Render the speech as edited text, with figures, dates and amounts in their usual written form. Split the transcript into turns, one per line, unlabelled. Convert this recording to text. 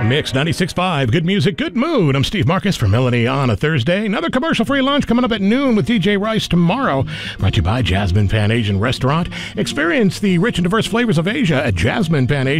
Mix 96.5. Good music, good mood. I'm Steve Marcus for Melanie on a Thursday. Another commercial-free lunch coming up at noon with DJ Rice tomorrow. Brought to you by Jasmine Pan Asian Restaurant. Experience the rich and diverse flavors of Asia at Jasmine Pan Asian.